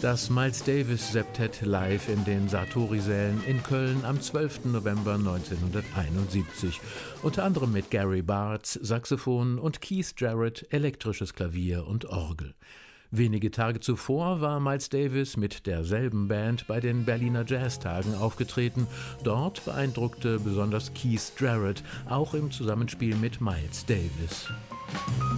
Das Miles Davis Septett live in den Sartori-Sälen in Köln am 12. November 1971. Unter anderem mit Gary Bartz, Saxophon und Keith Jarrett, elektrisches Klavier und Orgel. Wenige Tage zuvor war Miles Davis mit derselben Band bei den Berliner Jazztagen aufgetreten. Dort beeindruckte besonders Keith Jarrett, auch im Zusammenspiel mit Miles Davis.